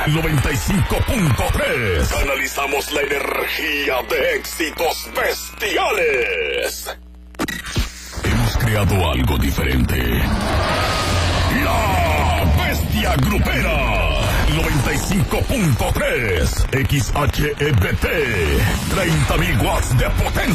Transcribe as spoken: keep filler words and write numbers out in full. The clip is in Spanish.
noventa y cinco punto tres. Analizamos la energía de éxitos bestiales. Hemos creado algo diferente. La Bestia Grupera. noventa y cinco punto tres. X H E B T. treinta mil watts de potencia.